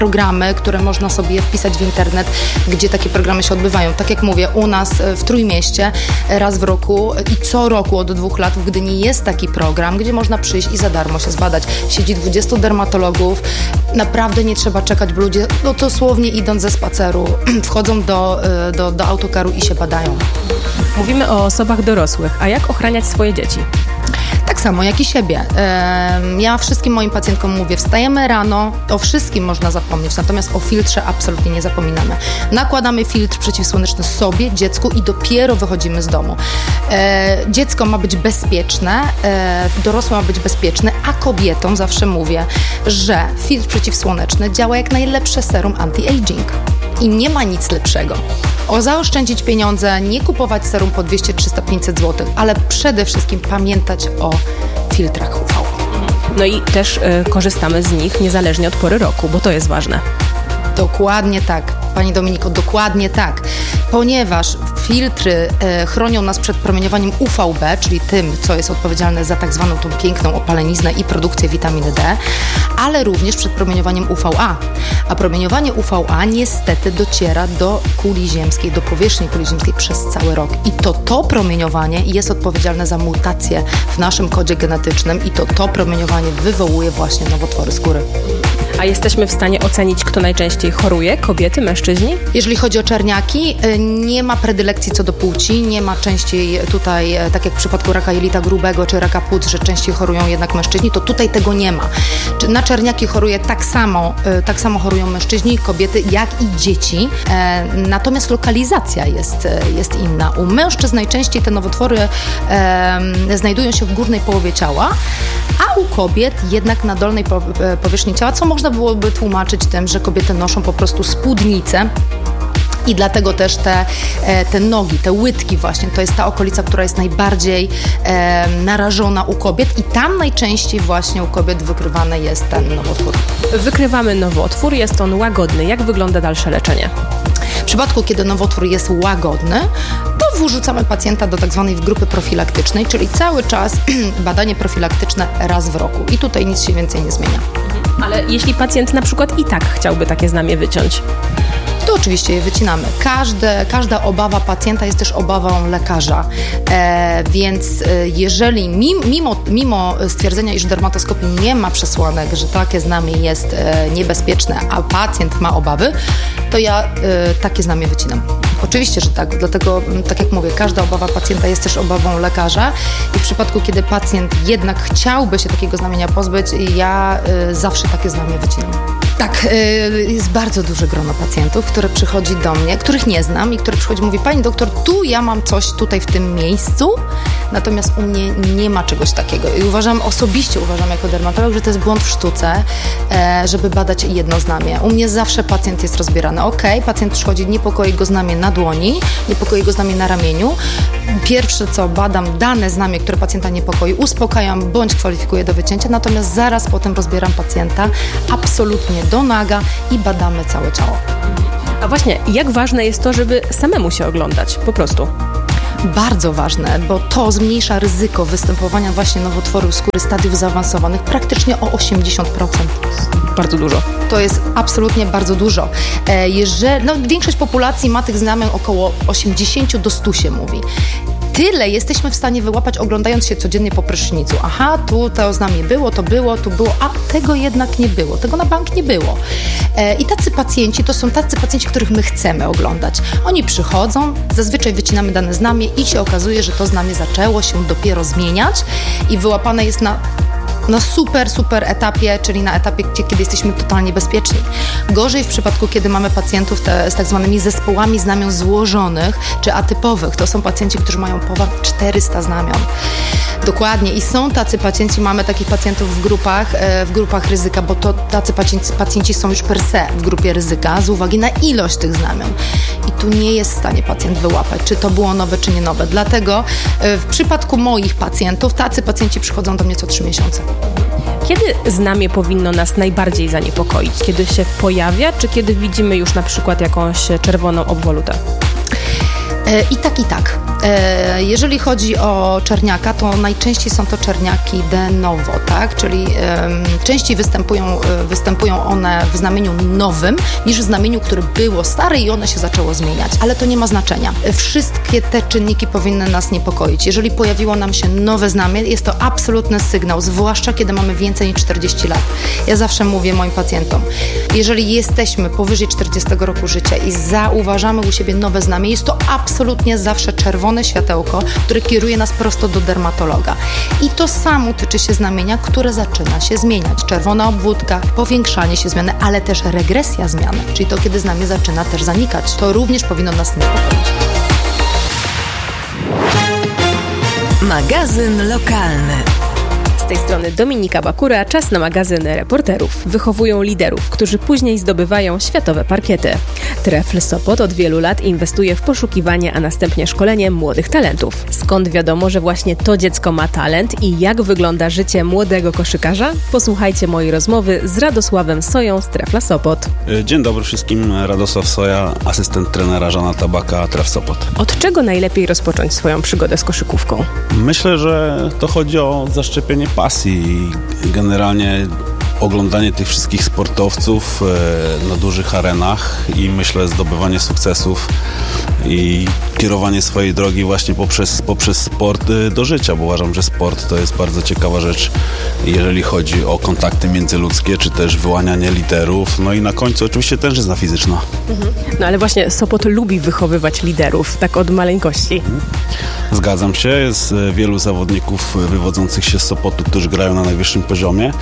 programy, które można sobie wpisać w internet, gdzie takie programy się odbywają. Tak jak mówię, u nas w Trójmieście raz w roku i co roku od 2 lat w Gdyni jest taki program, gdzie można przyjść i za darmo się zbadać. Siedzi 20 dermatologów, naprawdę nie trzeba czekać, bo ludzie dosłownie idąc ze spaceru wchodzą do autokaru i się badają. Mówimy o osobach dorosłych, a jak ochraniać swoje dzieci? Tak samo jak i siebie. Ja wszystkim moim pacjentkom mówię, wstajemy rano, o wszystkim można zapomnieć, natomiast o filtrze absolutnie nie zapominamy. Nakładamy filtr przeciwsłoneczny sobie, dziecku i dopiero wychodzimy z domu. Dziecko ma być bezpieczne, dorosłe ma być bezpieczne, a kobietom zawsze mówię, że filtr przeciwsłoneczny działa jak najlepsze serum anti-aging. I nie ma nic lepszego. Zaoszczędzić pieniądze, nie kupować serum po 200, 300, 500 zł, ale przede wszystkim pamiętać o filtrach UV. No i też korzystamy z nich niezależnie od pory roku, bo to jest ważne. Dokładnie tak, Pani Dominiko, dokładnie tak. Ponieważ filtry chronią nas przed promieniowaniem UVB, czyli tym, co jest odpowiedzialne za tak zwaną tą piękną opaleniznę i produkcję witaminy D, ale również przed promieniowaniem UVA. A promieniowanie UVA niestety dociera do kuli ziemskiej, do powierzchni kuli ziemskiej przez cały rok. I to promieniowanie jest odpowiedzialne za mutacje w naszym kodzie genetycznym i to promieniowanie wywołuje właśnie nowotwory skóry. A jesteśmy w stanie ocenić, kto najczęściej choruje? Kobiety, mężczyźni? Jeżeli chodzi o czerniaki, nie ma predylekcji co do płci, nie ma częściej tutaj, tak jak w przypadku raka jelita grubego czy raka płuc, że częściej chorują jednak mężczyźni, to tutaj tego nie ma. Na czerniaki choruje tak samo chorują mężczyźni, kobiety, jak i dzieci, natomiast lokalizacja jest inna. U mężczyzn najczęściej te nowotwory znajdują się w górnej połowie ciała, a u kobiet jednak na dolnej powierzchni ciała, co można byłoby tłumaczyć tym, że kobiety noszą po prostu spódnice i dlatego też te nogi, te łydki właśnie, to jest ta okolica, która jest najbardziej narażona u kobiet i tam najczęściej właśnie u kobiet wykrywany jest ten nowotwór. Wykrywamy nowotwór, jest on łagodny. Jak wygląda dalsze leczenie? W przypadku, kiedy nowotwór jest łagodny, to wrzucamy pacjenta do tak zwanej grupy profilaktycznej, czyli cały czas badanie profilaktyczne raz w roku i tutaj nic się więcej nie zmienia. Ale jeśli pacjent na przykład i tak chciałby takie znamie wyciąć? To oczywiście je wycinamy. Każda obawa pacjenta jest też obawą lekarza, więc jeżeli mimo stwierdzenia, iż w dermatoskopii nie ma przesłanek, że takie znamie jest niebezpieczne, a pacjent ma obawy, to ja takie znamie wycinam. Oczywiście, że tak, dlatego tak jak mówię, każda obawa pacjenta jest też obawą lekarza i w przypadku, kiedy pacjent jednak chciałby się takiego znamienia pozbyć, ja zawsze takie znamie wycinam. Tak, jest bardzo duże grono pacjentów, które przychodzi do mnie, których nie znam i które przychodzi i mówi: pani doktor, tu ja mam coś tutaj w tym miejscu, natomiast u mnie nie ma czegoś takiego. I osobiście uważam jako dermatolog, że to jest błąd w sztuce, żeby badać jedno znamie. U mnie zawsze pacjent jest rozbierany. Pacjent przychodzi, niepokoi go znamie na dłoni, niepokoi go znamie na ramieniu. Pierwsze co, badam dane znamie, które pacjenta niepokoi, uspokajam bądź kwalifikuję do wycięcia, natomiast zaraz potem rozbieram pacjenta absolutnie do naga i badamy całe ciało. A właśnie, jak ważne jest to, żeby samemu się oglądać, po prostu? Bardzo ważne, bo to zmniejsza ryzyko występowania właśnie nowotworu skóry stadiów zaawansowanych praktycznie o 80%. Bardzo dużo. To jest absolutnie bardzo dużo. Większość populacji ma tych znamion około 80 do 100 się mówi. Tyle jesteśmy w stanie wyłapać, oglądając się codziennie po prysznicu. Aha, tu to znamie było, tu było, a tego jednak nie było, tego na bank nie było. I tacy pacjenci, to są tacy pacjenci, których my chcemy oglądać. Oni przychodzą, zazwyczaj wycinamy dane znamie i się okazuje, że to znamie zaczęło się dopiero zmieniać i wyłapane jest na super etapie, czyli na etapie, kiedy jesteśmy totalnie bezpieczni. Gorzej w przypadku, kiedy mamy pacjentów z tak zwanymi zespołami znamion złożonych czy atypowych. To są pacjenci, którzy mają ponad 400 znamion. Dokładnie. I są tacy pacjenci, mamy takich pacjentów w grupach ryzyka, bo to tacy pacjenci są już per se w grupie ryzyka z uwagi na ilość tych znamion. I tu nie jest w stanie pacjent wyłapać, czy to było nowe, czy nie nowe. Dlatego w przypadku moich pacjentów, tacy pacjenci przychodzą do mnie co 3 miesiące. Kiedy znamie powinno nas najbardziej zaniepokoić? Kiedy się pojawia, czy kiedy widzimy już na przykład jakąś czerwoną obwolutę? I tak. Jeżeli chodzi o czerniaka, to najczęściej są to czerniaki de novo, tak? Czyli częściej występują one w znamieniu nowym niż w znamieniu, które było stare i one się zaczęło zmieniać. Ale to nie ma znaczenia. Wszystkie te czynniki powinny nas niepokoić. Jeżeli pojawiło nam się nowe znamie, jest to absolutny sygnał, zwłaszcza kiedy mamy więcej niż 40 lat. Ja zawsze mówię moim pacjentom, jeżeli jesteśmy powyżej 40 roku życia i zauważamy u siebie nowe znamie, jest to absolutnie zawsze czerwone światełko, które kieruje nas prosto do dermatologa. I to samo tyczy się znamienia, które zaczyna się zmieniać. Czerwona obwódka, powiększanie się zmiany, ale też regresja zmiany, czyli to, kiedy znamie zaczyna też zanikać. To również powinno nas niepokoić. Magazyn lokalny. Z tej strony Dominika Bakura, czas na magazyn reporterów. Wychowują liderów, którzy później zdobywają światowe parkiety. Trefl Sopot od wielu lat inwestuje w poszukiwanie, a następnie szkolenie młodych talentów. Skąd wiadomo, że właśnie to dziecko ma talent i jak wygląda życie młodego koszykarza? Posłuchajcie mojej rozmowy z Radosławem Soją z Trefla Sopot. Dzień dobry wszystkim, Radosław Soja, asystent trenera Żana Tabaka, Tref Sopot. Od czego najlepiej rozpocząć swoją przygodę z koszykówką? Myślę, że to chodzi o zaszczepienie pasji i generalnie oglądanie tych wszystkich sportowców na dużych arenach i myślę zdobywanie sukcesów i kierowanie swojej drogi właśnie poprzez sport do życia, bo uważam, że sport to jest bardzo ciekawa rzecz, jeżeli chodzi o kontakty międzyludzkie, czy też wyłanianie liderów, no i na końcu oczywiście tężyzna fizyczna. No ale właśnie Sopot lubi wychowywać liderów, tak od maleńkości. Zgadzam się, jest wielu zawodników wywodzących się z Sopotu, którzy grają na najwyższym poziomie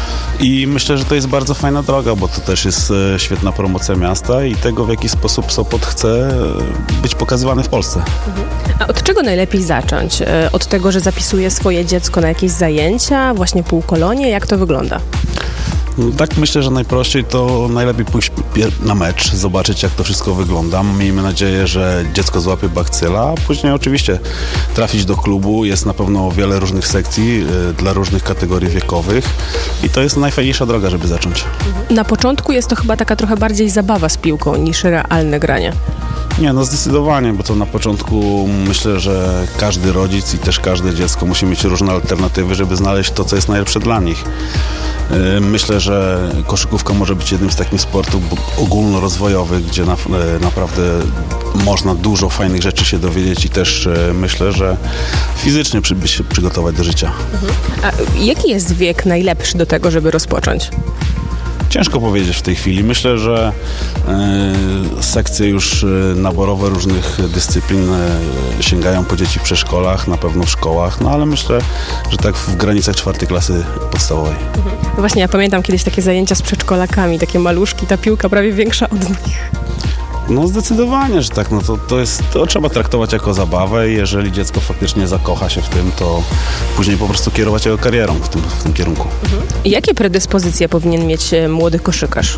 i myślę, że to jest bardzo fajna droga, bo to też jest świetna promocja miasta i tego, w jaki sposób Sopot chce być pokazywany w Polsce. A od czego najlepiej zacząć? Od tego, że zapisuje swoje dziecko na jakieś zajęcia, właśnie półkolonie? Jak to wygląda? Tak, myślę, że najprościej to najlepiej pójść na mecz, zobaczyć jak to wszystko wygląda. Miejmy nadzieję, że dziecko złapie bakcyla, a później oczywiście trafić do klubu. Jest na pewno wiele różnych sekcji dla różnych kategorii wiekowych i to jest najfajniejsza droga, żeby zacząć. Na początku jest to chyba taka trochę bardziej zabawa z piłką niż realne granie. Nie, no zdecydowanie, bo to na początku myślę, że każdy rodzic i też każde dziecko musi mieć różne alternatywy, żeby znaleźć to, co jest najlepsze dla nich. Myślę, że koszykówka może być jednym z takich sportów ogólnorozwojowych, gdzie naprawdę można dużo fajnych rzeczy się dowiedzieć i też myślę, że fizycznie się przygotować do życia. A jaki jest wiek najlepszy do tego, żeby rozpocząć? Ciężko powiedzieć w tej chwili. Myślę, że sekcje już naborowe różnych dyscyplin sięgają po dzieci w przedszkolach, na pewno w szkołach, no ale myślę, że tak w granicach 4. klasy podstawowej. No właśnie, ja pamiętam kiedyś takie zajęcia z przedszkolakami, takie maluszki, ta piłka prawie większa od nich. No zdecydowanie, że tak, no to trzeba traktować jako zabawę i jeżeli dziecko faktycznie zakocha się w tym, to później po prostu kierować jego karierą w tym kierunku. Jakie predyspozycje powinien mieć młody koszykarz?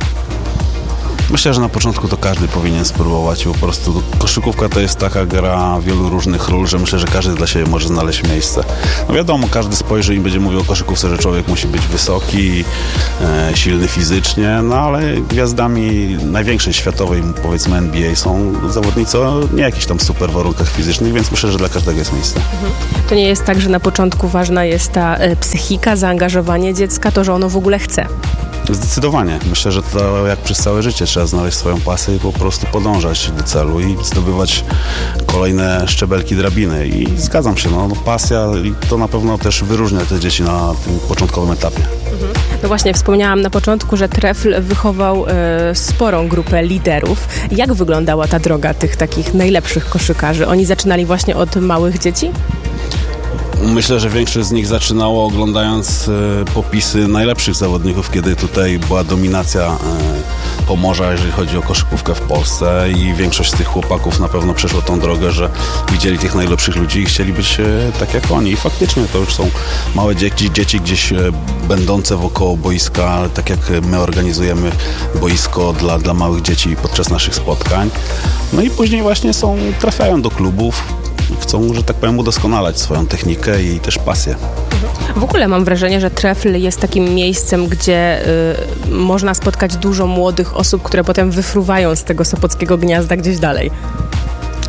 Myślę, że na początku to każdy powinien spróbować, po prostu koszykówka to jest taka gra wielu różnych ról, że myślę, że każdy dla siebie może znaleźć miejsce. No wiadomo, każdy spojrzy i będzie mówił o koszykówce, że człowiek musi być wysoki, silny fizycznie, no ale gwiazdami największej światowej, powiedzmy NBA, są zawodnicy o nie jakichś tam super warunkach fizycznych, więc myślę, że dla każdego jest miejsce. To nie jest tak, że na początku ważna jest ta psychika, zaangażowanie dziecka, to, że ono w ogóle chce? Zdecydowanie. Myślę, że to jak przez całe życie trzeba znaleźć swoją pasję i po prostu podążać do celu i zdobywać kolejne szczebelki drabiny. I zgadzam się, no pasja i to na pewno też wyróżnia te dzieci na tym początkowym etapie. No właśnie, wspomniałam na początku, że Trefl wychował sporą grupę liderów. Jak wyglądała ta droga tych takich najlepszych koszykarzy? Oni zaczynali właśnie od małych dzieci? Myślę, że większość z nich zaczynało oglądając popisy najlepszych zawodników, kiedy tutaj była dominacja Pomorza, jeżeli chodzi o koszykówkę w Polsce i większość z tych chłopaków na pewno przeszło tą drogę, że widzieli tych najlepszych ludzi i chcieli być tak jak oni. I faktycznie to już są małe dzieci gdzieś będące wokoło boiska, tak jak my organizujemy boisko dla małych dzieci podczas naszych spotkań. No i później właśnie trafiają do klubów, chcą, że tak powiem, udoskonalać swoją technikę i też pasję. W ogóle mam wrażenie, że Trefl jest takim miejscem, gdzie można spotkać dużo młodych osób, które potem wyfruwają z tego sopockiego gniazda gdzieś dalej.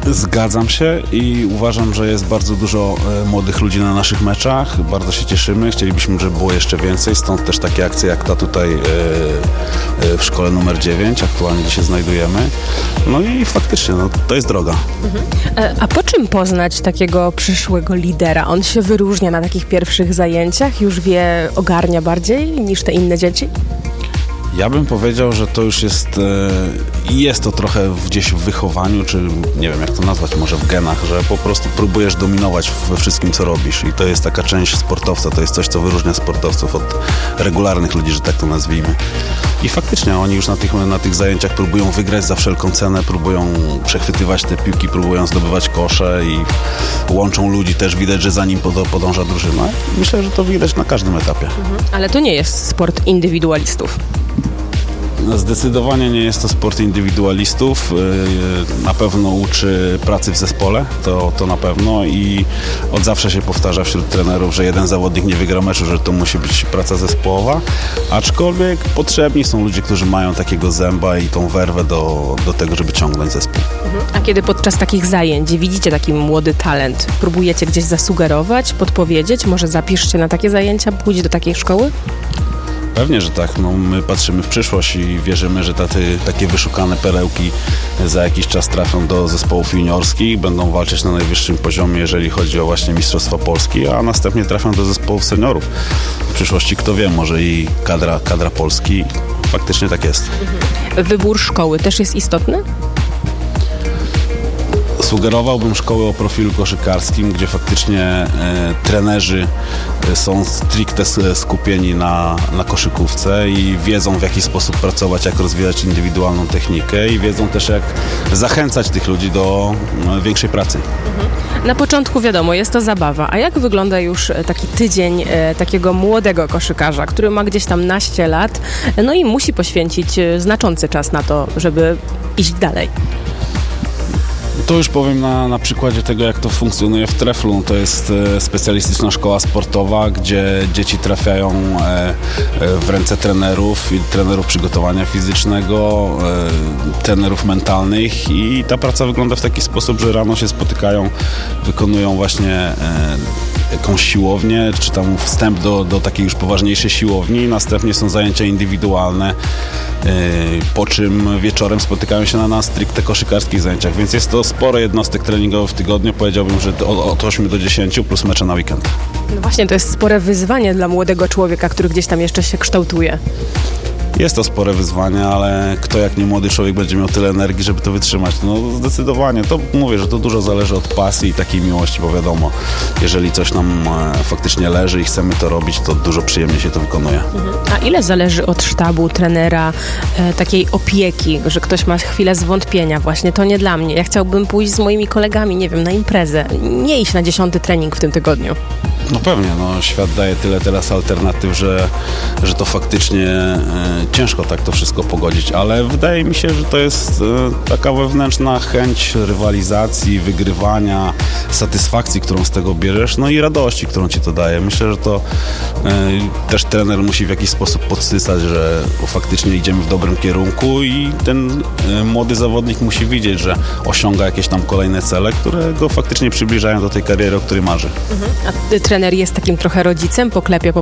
Zgadzam się i uważam, że jest bardzo dużo młodych ludzi na naszych meczach. Bardzo się cieszymy. Chcielibyśmy, żeby było jeszcze więcej. Stąd też takie akcje jak ta tutaj w szkole numer 9, aktualnie gdzie się znajdujemy. No i faktycznie, to jest droga. A po czym poznać takiego przyszłego lidera? On się wyróżnia na takich pierwszych zajęciach? Już ogarnia bardziej niż te inne dzieci? Ja bym powiedział, że to już jest to trochę gdzieś w wychowaniu, czy nie wiem jak to nazwać, może w genach, że po prostu próbujesz dominować we wszystkim, co robisz i to jest taka część sportowca, to jest coś, co wyróżnia sportowców od regularnych ludzi, że tak to nazwijmy. I faktycznie oni już na tych zajęciach próbują wygrać za wszelką cenę, próbują przechwytywać te piłki, próbują zdobywać kosze i łączą ludzi, też widać, że za nim podąża drużyna. Myślę, że to widać na każdym etapie. Ale to nie jest sport indywidualistów. Zdecydowanie nie jest to sport indywidualistów. Na pewno uczy pracy w zespole, to na pewno i od zawsze się powtarza wśród trenerów, że jeden zawodnik nie wygra meczu, że to musi być praca zespołowa, aczkolwiek potrzebni są ludzie, którzy mają takiego zęba i tą werwę do tego, żeby ciągnąć zespół. A kiedy podczas takich zajęć widzicie taki młody talent, próbujecie gdzieś zasugerować, podpowiedzieć, może zapiszcie na takie zajęcia, pójdź do takiej szkoły? Pewnie, że tak. My patrzymy w przyszłość i wierzymy, że takie wyszukane perełki za jakiś czas trafią do zespołów juniorskich, będą walczyć na najwyższym poziomie, jeżeli chodzi o właśnie Mistrzostwa Polski, a następnie trafią do zespołów seniorów. W przyszłości, kto wie, może i kadra Polski. Faktycznie tak jest. Wybór szkoły też jest istotny? Sugerowałbym szkołę o profilu koszykarskim, gdzie faktycznie trenerzy są stricte skupieni na koszykówce i wiedzą, w jaki sposób pracować, jak rozwijać indywidualną technikę i wiedzą też, jak zachęcać tych ludzi do większej pracy. Na początku wiadomo, jest to zabawa, a jak wygląda już taki tydzień takiego młodego koszykarza, który ma gdzieś tam naście lat, no i musi poświęcić znaczący czas na to, żeby iść dalej? To już powiem na przykładzie tego, jak to funkcjonuje w Treflu. To jest specjalistyczna szkoła sportowa, gdzie dzieci trafiają w ręce trenerów i trenerów przygotowania fizycznego, trenerów mentalnych i ta praca wygląda w taki sposób, że rano się spotykają, wykonują właśnie jakąś siłownię, czy tam wstęp do takiej już poważniejszej siłowni, następnie są zajęcia indywidualne, po czym wieczorem spotykają się na stricte koszykarskich zajęciach, więc jest to sporo jednostek treningowych w tygodniu, powiedziałbym, że od 8 do 10 plus mecze na weekend. No właśnie, to jest spore wyzwanie dla młodego człowieka, który gdzieś tam jeszcze się kształtuje. Jest to spore wyzwanie, ale kto jak nie młody człowiek będzie miał tyle energii, żeby to wytrzymać? No zdecydowanie. To mówię, że to dużo zależy od pasji i takiej miłości, bo wiadomo, jeżeli coś nam faktycznie leży i chcemy to robić, to dużo przyjemniej się to wykonuje. A ile zależy od sztabu, trenera, takiej opieki, że ktoś ma chwilę zwątpienia, właśnie to nie dla mnie, ja chciałbym pójść z moimi kolegami, nie wiem, na imprezę, nie iść na 10. trening w tym tygodniu? No pewnie, świat daje tyle teraz alternatyw, że to faktycznie ciężko tak to wszystko pogodzić, ale wydaje mi się, że to jest taka wewnętrzna chęć rywalizacji, wygrywania, satysfakcji, którą z tego bierzesz, no i radości, którą ci to daje. Myślę, że to też trener musi w jakiś sposób podsycać, że faktycznie idziemy w dobrym kierunku i ten młody zawodnik musi widzieć, że osiąga jakieś tam kolejne cele, które go faktycznie przybliżają do tej kariery, o której marzy. A trener jest takim trochę rodzicem, poklepia po